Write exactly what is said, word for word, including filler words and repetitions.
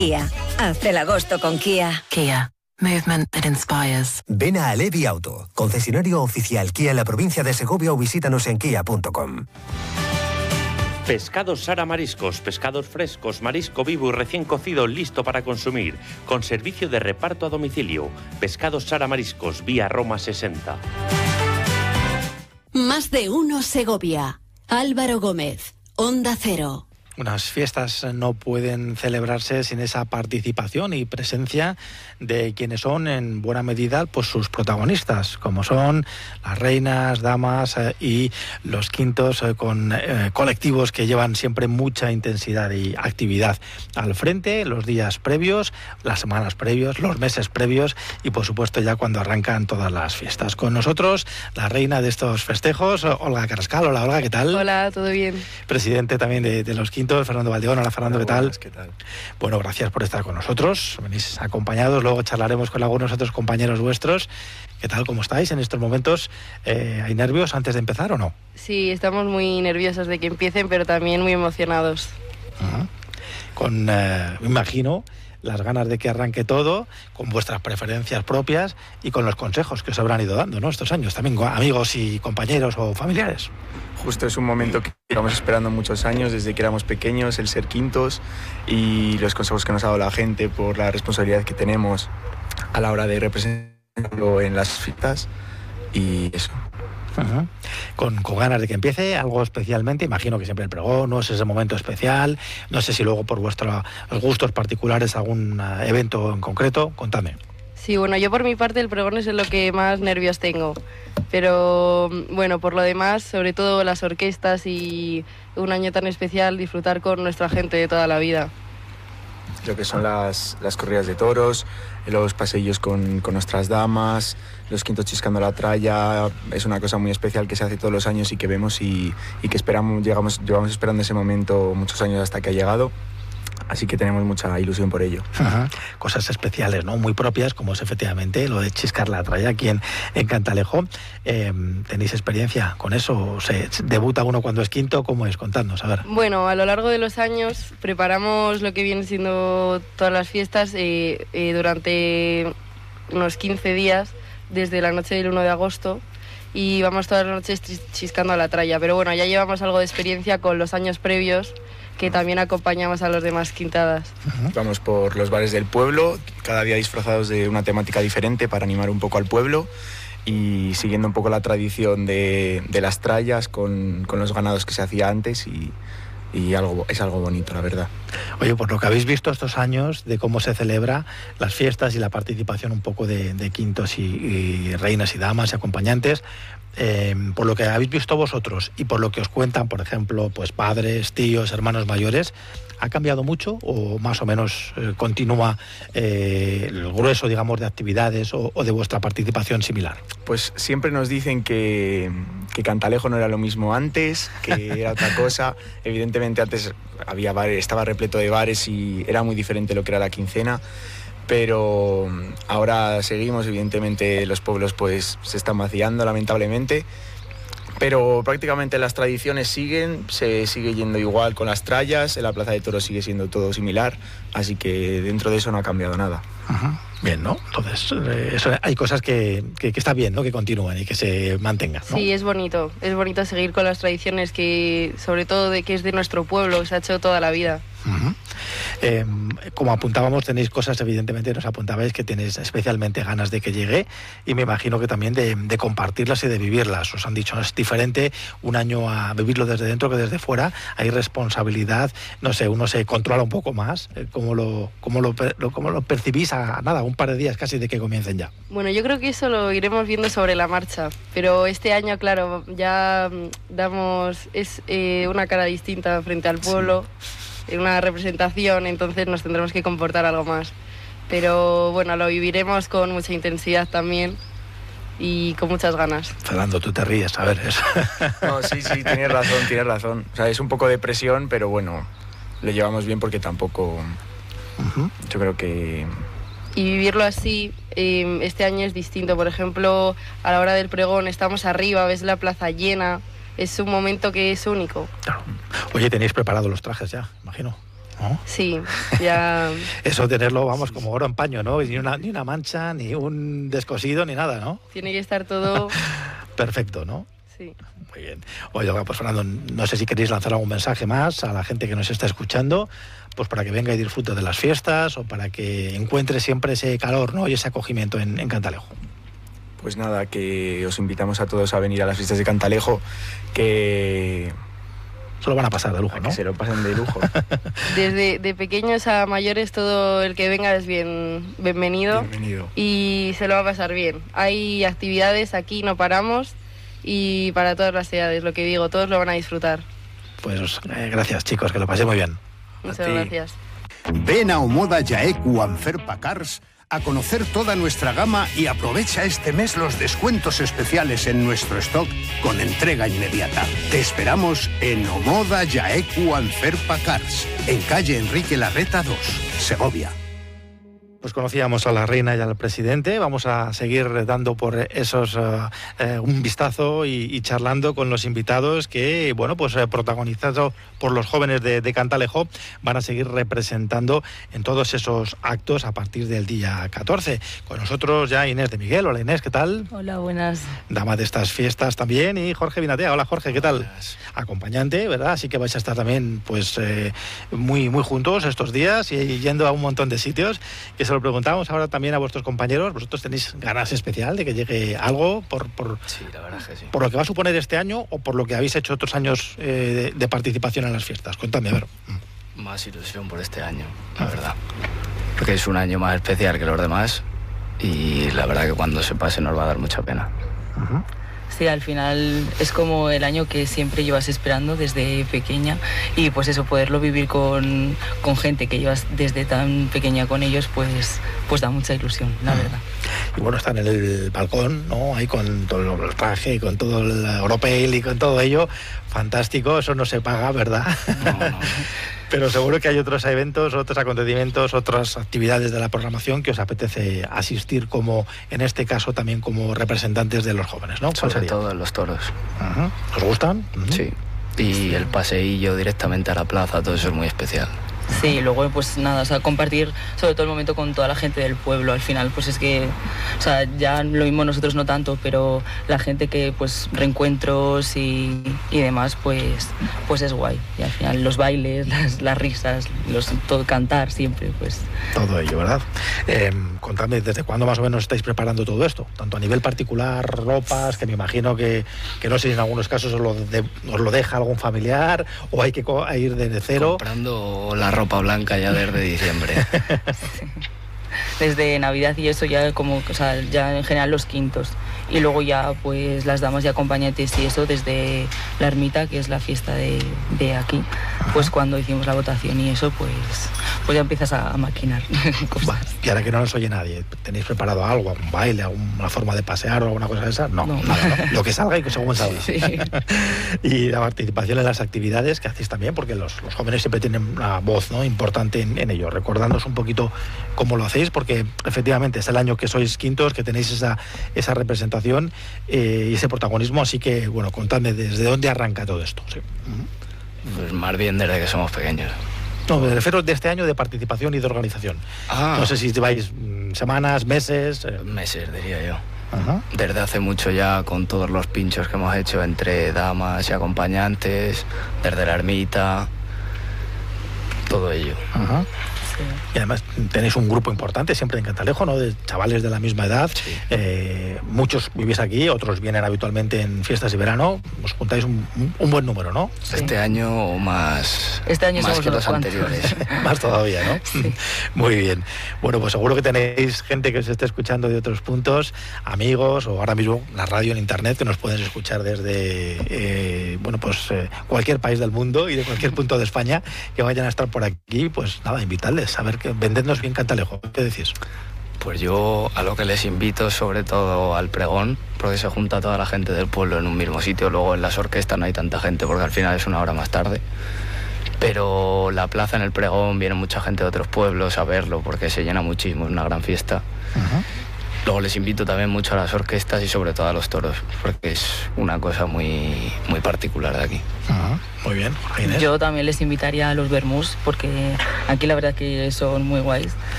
Kia. Haz el agosto con Kia. Kia. Movement that inspires. Ven a Alevi Auto, concesionario oficial Kia en la provincia de Segovia, o visítanos en kia punto com. Pescados Sara Mariscos, pescados frescos, marisco vivo y recién cocido, listo para consumir, con servicio de reparto a domicilio. Pescados Sara Mariscos, vía Roma sesenta. Más de uno Segovia. Álvaro Gómez, Onda Cero. Unas fiestas no pueden celebrarse sin esa participación y presencia de quienes son en buena medida pues sus protagonistas, como son las reinas, damas eh, y los quintos eh, con eh, colectivos que llevan siempre mucha intensidad y actividad al frente, los días previos, las semanas previos, los meses previos y por supuesto ya cuando arrancan todas las fiestas. Con nosotros la reina de estos festejos, Olga Carrascal. Hola Olga, ¿qué tal? Hola, ¿todo bien? Presidente también de, de los quintos, Fernando Valdeón. Hola Fernando, Hola, ¿qué tal? buenas, ¿qué tal? Bueno, gracias por estar con nosotros. Venís acompañados, luego charlaremos con algunos otros compañeros vuestros. ¿Qué tal? ¿Cómo estáis en estos momentos? Eh, ¿Hay nervios antes de empezar o no? Sí, estamos muy nerviosos de que empiecen, pero también muy emocionados. Uh-huh. Con, eh, me imagino, las ganas de que arranque todo, con vuestras preferencias propias y con los consejos que os habrán ido dando, ¿no? Estos años, también con amigos y compañeros o familiares. Justo es un momento que llevamos esperando muchos años, desde que éramos pequeños, el ser quintos, y los consejos que nos ha dado la gente por la responsabilidad que tenemos a la hora de representarlo en las fiestas y eso. Uh-huh. Con, con ganas de que empiece algo especialmente, imagino que siempre el pregón, no es ese momento especial, no sé si luego por vuestros gustos particulares algún uh, evento en concreto, contadme. Sí, bueno, yo por mi parte el pregón es en lo que más nervios tengo, pero bueno, por lo demás, sobre todo las orquestas y un año tan especial, disfrutar con nuestra gente de toda la vida. Lo que son las, las corridas de toros, los paseillos con, con nuestras damas, los quintos chiscando la tralla, es una cosa muy especial que se hace todos los años y que vemos y, y que esperamos, llegamos, llevamos esperando ese momento muchos años hasta que ha llegado. Así que tenemos mucha ilusión por ello. Uh-huh. Cosas especiales, ¿no? Muy propias, como es efectivamente lo de chiscar la tralla aquí en, en Cantalejo. Eh, ¿Tenéis experiencia con eso? ¿Se debuta uno cuando es quinto? ¿Cómo es? Contadnos, a ver. Bueno, a lo largo de los años preparamos lo que viene siendo todas las fiestas eh, eh, durante unos quince días, desde la noche del uno de agosto, y vamos todas las noches chiscando a la tralla. Pero bueno, ya llevamos algo de experiencia con los años previos, que también acompañamos a los demás quintadas. Uh-huh. Vamos por los bares del pueblo, cada día disfrazados de una temática diferente para animar un poco al pueblo y siguiendo un poco la tradición de, de las trallas con, con los ganados que se hacía antes y, y algo, es algo bonito, la verdad. Oye, por lo que habéis visto estos años de cómo se celebra las fiestas y la participación un poco de, de quintos y, y reinas y damas y acompañantes, Eh, por lo que habéis visto vosotros y por lo que os cuentan, por ejemplo, pues padres, tíos, hermanos mayores, ¿ha cambiado mucho o más o menos eh, continúa eh, el grueso, digamos, de actividades o, o de vuestra participación similar? Pues siempre nos dicen que, que Cantalejo no era lo mismo antes, que era otra cosa. Evidentemente antes había bares, estaba repleto de bares y era muy diferente lo que era la quincena. Pero ahora seguimos, evidentemente los pueblos pues se están vaciando lamentablemente, pero prácticamente las tradiciones siguen, se sigue yendo igual con las trallas, en la Plaza de Toros sigue siendo todo similar, así que dentro de eso no ha cambiado nada. Uh-huh. Bien, ¿no? Entonces, eh, eso, hay cosas que, que, que está bien, ¿no? Que continúen y que se mantengan, ¿no? Sí, es bonito, es bonito seguir con las tradiciones que, sobre todo de que es de nuestro pueblo, se ha hecho toda la vida. Uh-huh. Eh, como apuntábamos, tenéis cosas, evidentemente nos apuntabais que tenéis especialmente ganas de que llegue y me imagino que también de, de compartirlas y de vivirlas. Os han dicho, es diferente un año a vivirlo desde dentro que desde fuera, hay responsabilidad, no sé, uno se controla un poco más. Eh, ¿cómo, lo, cómo, lo, ¿Cómo lo percibís a nada, un par de días casi de que comiencen ya? Bueno, yo creo que eso lo iremos viendo sobre la marcha, pero este año, claro, ya damos es eh, una cara distinta frente al pueblo. Sí. Una representación, entonces nos tendremos que comportar algo más. Pero bueno, lo viviremos con mucha intensidad también y con muchas ganas. Fernando, tú te ríes, a ver eso. No, sí, sí, tienes razón, tienes razón. O sea, es un poco de presión, pero bueno, lo llevamos bien porque tampoco... Uh-huh. Yo creo que... Y vivirlo así, eh, este año es distinto. Por ejemplo, a la hora del pregón estamos arriba, ves la plaza llena. Es un momento que es único. Claro. Oye, tenéis preparados los trajes ya, imagino. ¿no? Sí, ya... Eso tenerlo, vamos, como oro en paño, ¿no? Ni una, ni una mancha, ni un descosido, ni nada, ¿no? Tiene que estar todo... Perfecto, ¿no? Sí. Muy bien. Oye, pues Fernando, no sé si queréis lanzar algún mensaje más a la gente que nos está escuchando, pues para que venga y disfrute de las fiestas o para que encuentre siempre ese calor, ¿no? Y ese acogimiento en, en Cantalejo. Pues nada, que os invitamos a todos a venir a las fiestas de Cantalejo, que... Se lo van a pasar de lujo, ¿no? Que se lo pasen de lujo. Desde de pequeños a mayores, todo el que venga es bien, bienvenido. Bienvenido. Y se lo va a pasar bien. Hay actividades aquí, no paramos, y para todas las edades, lo que digo, todos lo van a disfrutar. Pues eh, gracias, chicos, que lo pasé muy bien. Muchas gracias. Ven a Omoda Jaeku Anferpa Cars a conocer toda nuestra gama y aprovecha este mes los descuentos especiales en nuestro stock con entrega inmediata. Te esperamos en Omoda Jaeku Anferpa Cars, en calle Enrique Larreta dos, Segovia. Pues conocíamos a la reina y al presidente, vamos a seguir dando por esos uh, eh, un vistazo y, y charlando con los invitados que, bueno, pues eh, protagonizados por los jóvenes de, de Cantalejo, van a seguir representando en todos esos actos a partir del día catorce. Con nosotros ya Inés de Miguel. Hola Inés, ¿qué tal? Hola, buenas. Dama de estas fiestas también, y Jorge Vinatea. Hola Jorge, ¿qué tal? Buenas. Acompañante, ¿verdad? Así que vais a estar también pues eh, muy, muy juntos estos días y yendo a un montón de sitios que se lo preguntamos ahora también a vuestros compañeros. ¿Vosotros tenéis ganas especial de que llegue algo por, por, sí, la verdad que sí. por lo que va a suponer este año o por lo que habéis hecho otros años eh, de, de participación en las fiestas? Contadme, a ver. Más ilusión por este año, la verdad. Porque es un año más especial que los demás y la verdad que cuando se pase nos va a dar mucha pena. Uh-huh. Sí, al final es como el año que siempre llevas esperando desde pequeña y pues eso, poderlo vivir con, con gente que llevas desde tan pequeña con ellos, pues, pues da mucha ilusión, la verdad. Y bueno, están en el balcón, ¿no? Ahí con todo el traje, con todo el europeo y con todo ello. Fantástico, eso no se paga, ¿verdad? No, no. Pero seguro que hay otros eventos, otros acontecimientos, otras actividades de la programación que os apetece asistir, como en este caso también como representantes de los jóvenes, ¿no? Sobre todo en los toros. Uh-huh. ¿Os gustan? Uh-huh. Sí. Y el paseillo directamente a la plaza, todo eso es muy especial. Sí, luego pues nada, o sea, compartir sobre todo el momento con toda la gente del pueblo. Al final pues es que, o sea, ya lo mismo nosotros no tanto, pero la gente que pues reencuentros y, y demás pues pues es guay. Y al final los bailes, las, las risas, los, todo cantar siempre, pues... Todo ello, ¿verdad? Eh, contadme, ¿desde cuándo más o menos estáis preparando todo esto? Tanto a nivel particular, ropas, que me imagino que, que no sé si en algunos casos os lo, de, os lo deja algún familiar o hay que co- ir desde cero. Comprando la ropa blanca ya desde diciembre. Sí. Desde Navidad y eso ya como, o sea, ya en general los quintos. Y luego ya pues las damas y acompañantes y eso desde la ermita, que es la fiesta de, de aquí, pues cuando hicimos la votación y eso, pues, pues ya empiezas a, a maquinar cosas. Vale. Y ahora que no nos oye nadie, ¿tenéis preparado algo, algún baile, alguna forma de pasear o alguna cosa de esa? No, No. nada, ¿no? Lo que salga y que según salga. Sí. Y la participación en las actividades que hacéis también, porque los, los jóvenes siempre tienen una voz, ¿no?, importante en, en ello. Recordándonos un poquito cómo lo hacéis, porque efectivamente es el año que sois quintos, que tenéis esa, esa representación eh, y ese protagonismo, así que, bueno, contadme desde dónde arranca todo esto. Sí. Pues más bien desde que somos pequeños. No, me refiero de este año de participación y de organización. Ah. No sé si lleváis mm, semanas, meses... Eh. Meses, diría yo. Ajá. Desde hace mucho ya, con todos los pinchos que hemos hecho entre damas y acompañantes, desde la ermita, todo ello. Ajá. Sí. Y además tenéis un grupo importante siempre en Cantalejo, ¿no?, de chavales de la misma edad. Sí. Eh, muchos vivís aquí, otros vienen habitualmente en fiestas de verano. Os juntáis un, un buen número, ¿no? Sí. Este año más, Este año más somos que unos los cuantos. anteriores. Más todavía, ¿no? Sí. Muy bien. Bueno, pues seguro que tenéis gente que os esté escuchando de otros puntos, amigos, o ahora mismo la radio en internet, que nos pueden escuchar desde eh, bueno, pues eh, cualquier país del mundo y de cualquier punto de España, que vayan a estar por aquí. Pues nada, invitarles a ver, que vendednos bien Cantalejo. ¿Qué decís? Pues yo a lo que les invito, sobre todo al pregón, porque se junta toda la gente del pueblo en un mismo sitio. Luego en las orquestas no hay tanta gente porque al final es una hora más tarde. Pero la plaza en el pregón viene mucha gente de otros pueblos a verlo porque se llena muchísimo, es una gran fiesta. Uh-huh. Luego les invito también mucho a las orquestas y sobre todo a los toros, porque es una cosa muy, muy particular de aquí. Ajá, muy bien. Yo también les invitaría a los vermús, porque aquí la verdad que son muy guays.